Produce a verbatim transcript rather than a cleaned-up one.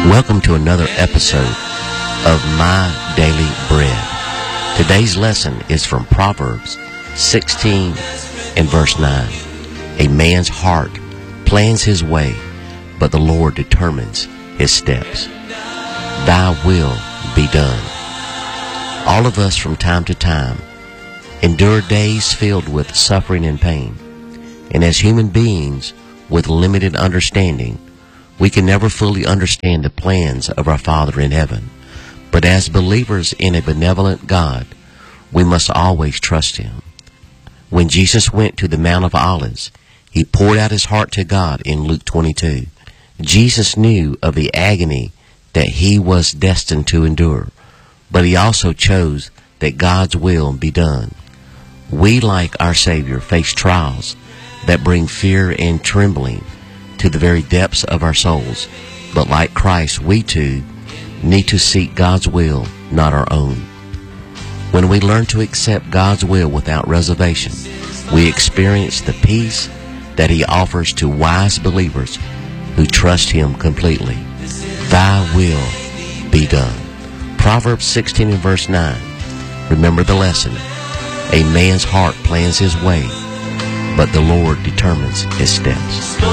Welcome to another episode of My Daily Bread. Today's lesson is from Proverbs sixteen and verse nine. A man's heart plans his way, but the Lord determines his steps. Thy will be done. All of us from time to time endure days filled with suffering and pain. And as human beings with limited understanding, we can never fully understand the plans of our Father in heaven. But as believers in a benevolent God, we must always trust Him. When Jesus went to the Mount of Olives, He poured out His heart to God in Luke twenty-two. Jesus knew of the agony that He was destined to endure, but He also chose that God's will be done. We, like our Savior, face trials that bring fear and trembling to the very depths of our souls. But like Christ, we too need to seek God's will, not our own. When we learn to accept God's will without reservation, we experience the peace that He offers to wise believers who trust Him completely. Thy will be done. Proverbs sixteen and verse nine. Remember the lesson. A man's heart plans his way, but the Lord determines his steps.